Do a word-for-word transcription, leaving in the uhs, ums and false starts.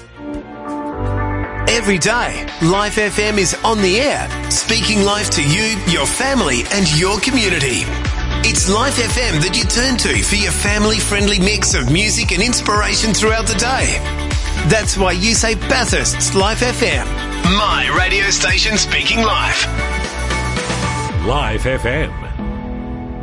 Every day, Life F M is on the air, speaking life to you, your family and your community. It's Life F M that you turn to for your family-friendly mix of music and inspiration throughout the day. That's why you say Bathurst's Life F M. My radio station speaking life. Life F M.